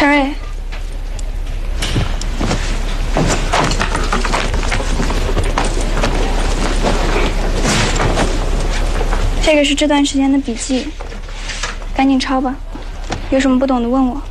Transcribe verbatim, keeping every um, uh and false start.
陈瑞，这个是这段时间的笔记，赶紧抄吧。有什么不懂的问我。